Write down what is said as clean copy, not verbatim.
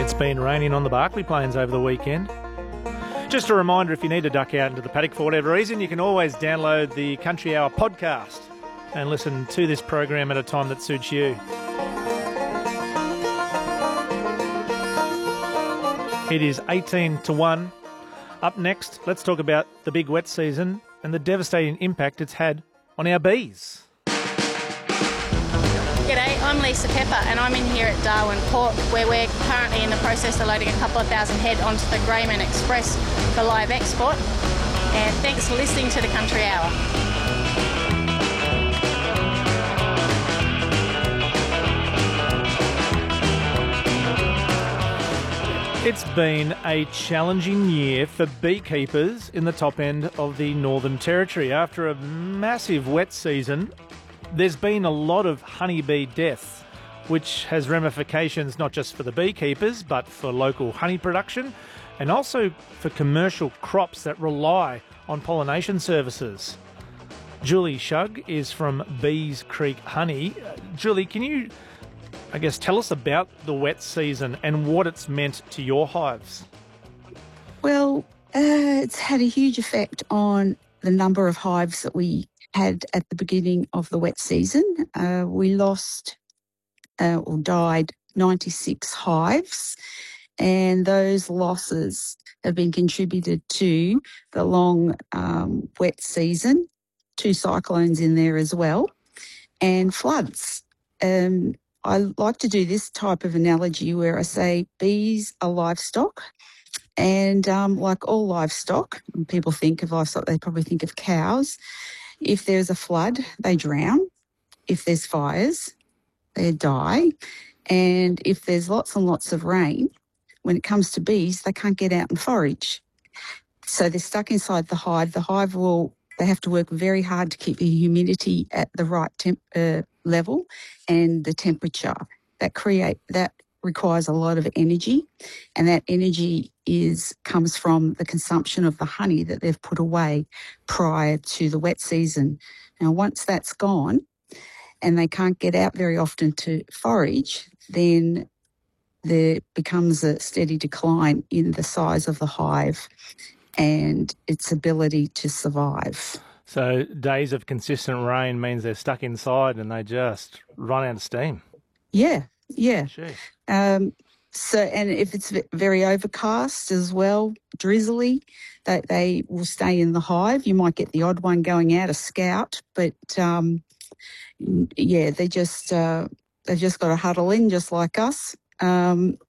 It's been raining on the Barkly Plains over the weekend. Just a reminder, if you need to duck out into the paddock for whatever reason, you can always download the Country Hour podcast and listen to this program at a time that suits you. It is 18-1. Up next, let's talk about the big wet season and the devastating impact it's had on our bees. G'day, I'm Lisa Pepper and I'm in here at Darwin Port where we're currently in the process of loading a couple of thousand head onto the Greyman Express for live export. And thanks for listening to the Country Hour. It's been a challenging year for beekeepers in the top end of the Northern Territory. After a massive wet season, there's been a lot of honeybee deaths, which has ramifications not just for the beekeepers, but for local honey production and also for commercial crops that rely on pollination services. Julie Shug is from Bees Creek Honey. Julie, can you, tell us about the wet season and what it's meant to your hives? Well, it's had a huge effect on the number of hives that we had at the beginning of the wet season. We lost or died 96 hives, and those losses have been contributed to the long wet season, 2 cyclones in there as well, and floods. I like to do this type of analogy where I say bees are livestock, and like all livestock, when people think of livestock, they probably think of cows. If there's a flood, they drown. If there's fires, they die. And if there's lots and lots of rain, when it comes to bees, they can't get out and forage. So they're stuck inside the hive. The hive they have to work very hard to keep the humidity at the right level and the temperature. That requires a lot of energy, and that energy comes from the consumption of the honey that they've put away prior to the wet season. Now, once that's gone and they can't get out very often to forage, then there becomes a steady decline in the size of the hive and its ability to survive. So days of consistent rain means they're stuck inside and they just run out of steam. Yeah. Jeez. And if it's very overcast as well, drizzly, they will stay in the hive. You might get the odd one going out, a scout, but they've just got to huddle in just like us.